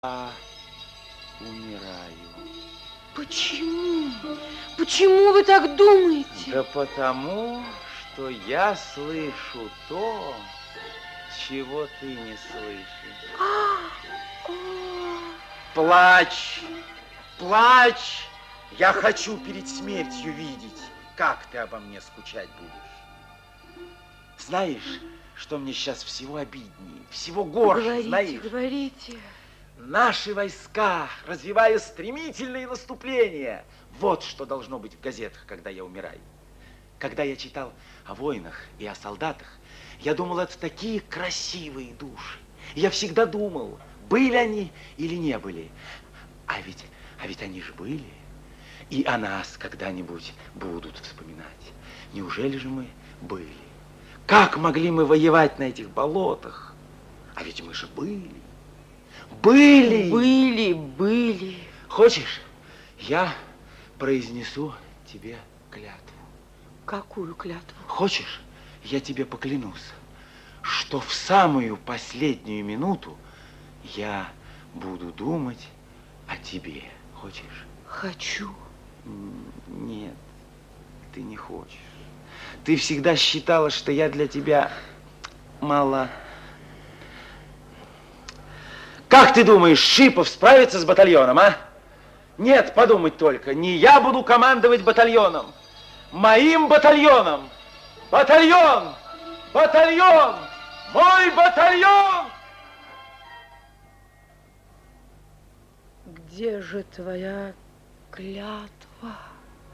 умираю. Почему? Почему вы так думаете? Да потому, что я слышу то, чего ты не слышишь. Плачь, плачь. Я хочу перед смертью видеть, как ты обо мне скучать будешь. Знаешь, что мне сейчас всего обиднее, всего горше, говорите, знаешь? Говорите. Наши войска, развивая стремительные наступления. Вот что должно быть в газетах, когда я умираю. Когда я читал о войнах и о солдатах, я думал, это такие красивые души. Я всегда думал, были они или не были. А ведь они же были. И о нас когда-нибудь будут вспоминать. Неужели же мы были? Как могли мы воевать на этих болотах? А ведь мы же были. Были. Хочешь, я произнесу тебе клятву. Какую клятву? Хочешь, я тебе поклянусь, что в самую последнюю минуту я буду думать о тебе. Хочешь? Хочу. Нет, ты не хочешь. Ты всегда считала, что я для тебя мало. Как ты думаешь, Шипов справится с батальоном, а? Нет, подумать только, не я буду командовать батальоном, моим батальоном. Батальон! Батальон! Мой батальон! Где же твоя клятва?